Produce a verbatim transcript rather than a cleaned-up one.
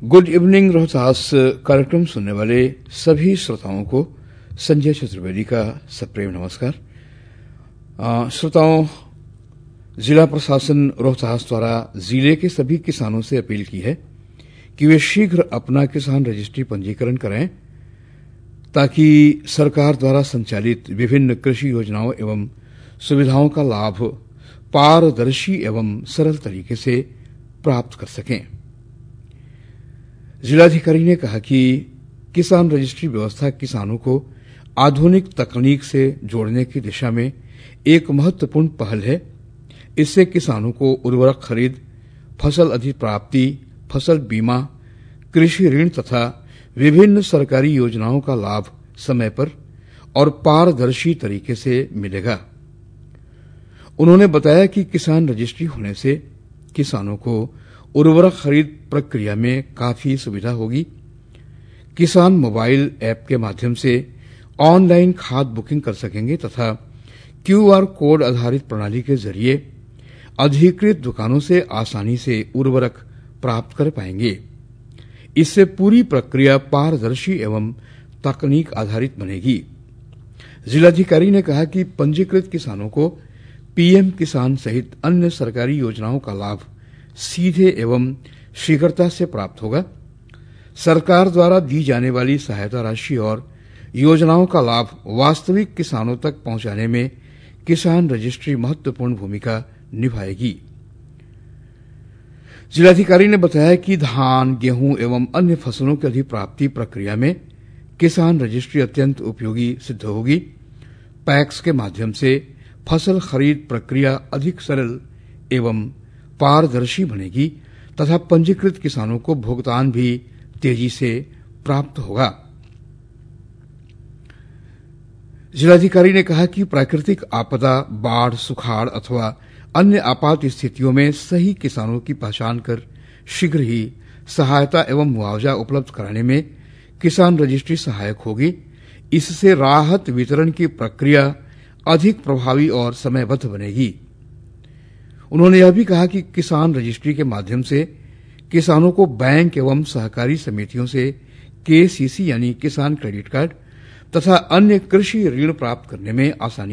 Good evening Rohtas कार्यक्रम सुनने वाले सभी श्रोताओं को संजय चतुर्वेदी का सप्रेम नमस्कार। श्रोताओं, जिला प्रशासन रोहतास द्वारा जिले के सभी किसानों से अपील की है कि वे शीघ्र अपना किसान रजिस्ट्री पंजीकरण कराएं ताकि सरकार द्वारा संचालित विभिन्न कृषि योजनाओं एवं सुविधाओं का लाभ पारदर्शी एवं सरल तरीके से प्राप्त कर सकें। जिलाधिकारी ने कहा कि किसान रजिस्ट्री व्यवस्था किसानों को आधुनिक तकनीक से जोड़ने की दिशा में एक महत्वपूर्ण पहल है। इससे किसानों को उर्वरक खरीद, फसल अधिप्राप्ति, फसल बीमा, कृषि ऋण तथा विभिन्न सरकारी योजनाओं का लाभ समय पर और पारदर्शी तरीके से मिलेगा। उन्होंने बताया कि किसान रजिस्ट्री होने से किसानों को उर्वरक खरीद प्रक्रिया में काफी सुविधा होगी। किसान मोबाइल ऐप के माध्यम से ऑनलाइन खाद बुकिंग कर सकेंगे तथा क्यूआर कोड आधारित प्रणाली के जरिए अधिकृत दुकानों से आसानी से उर्वरक प्राप्त कर पाएंगे। इससे पूरी प्रक्रिया पारदर्शी एवं तकनीक आधारित बनेगी। जिलाधिकारी ने कहा कि पंजीकृत किसानों को पीएम किसान सहित अन्य सरकारी योजनाओं का लाभ सीधे एवं शीघ्रता से प्राप्त होगा। सरकार द्वारा दी जाने वाली सहायता राशि और योजनाओं का लाभ वास्तविक किसानों तक पहुंचाने में किसान रजिस्ट्री महत्वपूर्ण भूमिका निभाएगी। जिलाधिकारी ने बताया कि धान, गेहूं एवं अन्य फसलों की अधिप्राप्ति प्रक्रिया में किसान रजिस्ट्री अत्यंत उपयोगी सिद्ध होगी। पैक्स के माध्यम से फसल खरीद प्रक्रिया अधिक सरल एवं पारदर्शी बनेगी तथा पंजीकृत किसानों को भुगतान भी तेजी से प्राप्त होगा। जिलाधिकारी ने कहा कि प्राकृतिक आपदा, बाढ़, सुखाड़ अथवा अन्य आपात स्थितियों में सही किसानों की पहचान कर शीघ्र ही सहायता एवं मुआवजा उपलब्ध कराने में किसान रजिस्ट्री सहायक होगी। इससे राहत वितरण की प्रक्रिया अधिक प्रभावी और समयबद्ध बनेगी। उन्होंने यह भी कहा कि किसान रजिस्ट्री के माध्यम से किसानों को बैंक एवं सहकारी समितियों से केसीसी यानी किसान क्रेडिट कार्ड तथा अन्य कृषि ऋण प्राप्त करने में आसानी